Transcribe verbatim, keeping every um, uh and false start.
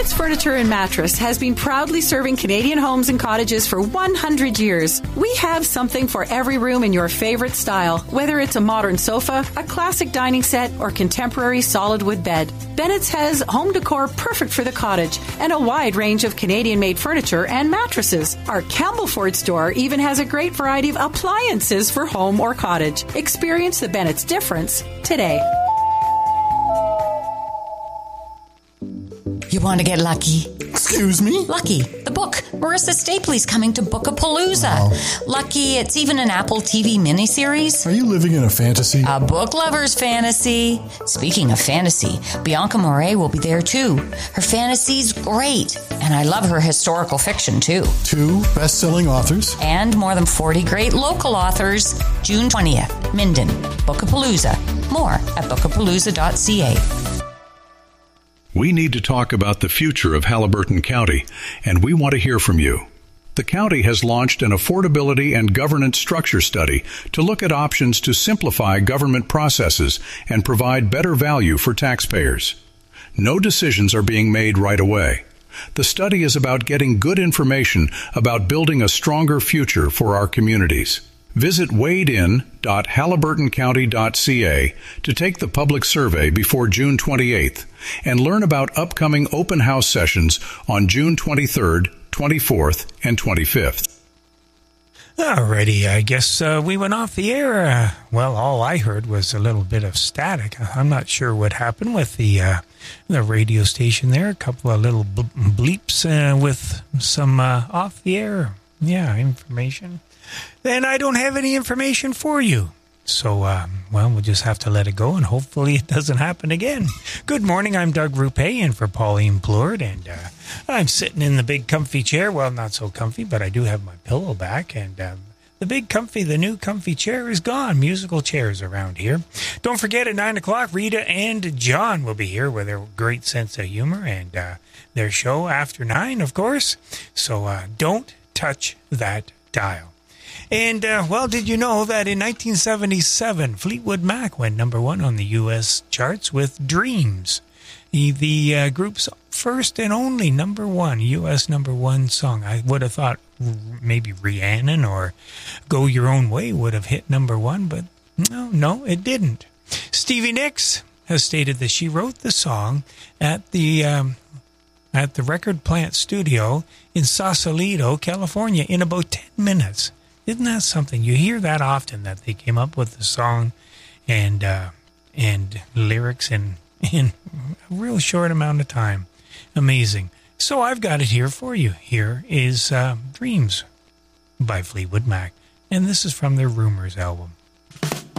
Bennett's Furniture and Mattress has been proudly serving Canadian homes and cottages for one hundred years. We have something for every room in your favorite style, whether it's a modern sofa, a classic dining set, or contemporary solid wood bed. Bennett's has home decor perfect for the cottage and a wide range of Canadian-made furniture and mattresses. Our Campbellford store even has a great variety of appliances for home or cottage. Experience the Bennett's difference today. You want to get lucky? Excuse me? Lucky, the book. Marissa Stapley's coming to Bookapalooza. Wow. Lucky, it's even an Apple T V miniseries. Are you living in a fantasy? A book lover's fantasy. Speaking of fantasy, Bianca Moret will be there too. Her fantasy's great, and I love her historical fiction too. Two best-selling authors. And more than forty great local authors. June twentieth, Minden, Bookapalooza. More at bookapalooza dot c a. We need to talk about the future of Haliburton County, and we want to hear from you. The county has launched an affordability and governance structure study to look at options to simplify government processes and provide better value for taxpayers. No decisions are being made right away. The study is about getting good information about building a stronger future for our communities. Visit wade in dot haliburton county dot c a to take the public survey before June twenty-eighth and learn about upcoming open house sessions on June twenty-third, twenty-fourth, and twenty-fifth. Alrighty, I guess uh, we went off the air. Uh, well, all I heard was a little bit of static. I'm not sure what happened with the uh, the radio station there. A couple of little bleeps uh, with some uh, off the air, yeah, information. Then I don't have any information for you. So, uh, well, we'll just have to let it go, and hopefully it doesn't happen again. Good morning, I'm Doug Rupe, in for Pauline Plourde, and uh, I'm sitting in the big comfy chair. Well, not so comfy, but I do have my pillow back, and um, the big comfy, the new comfy chair is gone. Musical chairs around here. Don't forget, at nine o'clock, Rita and John will be here with their great sense of humor, and uh, their show after nine, of course. So uh, don't touch that dial. And, uh, well, did you know that in nineteen seventy-seven, Fleetwood Mac went number one on the U S charts with Dreams, the, the uh, group's first and only number one, U S number one song. I would have thought maybe Rhiannon or Go Your Own Way would have hit number one, but no, no, it didn't. Stevie Nicks has stated that she wrote the song at the um, at the Record Plant Studio in Sausalito, California, in about ten minutes. Isn't that something? You hear that often, that they came up with the song and uh, and lyrics in, in a real short amount of time. Amazing. So I've got it here for you. Here is uh, Dreams by Fleetwood Mac. And this is from their Rumors album.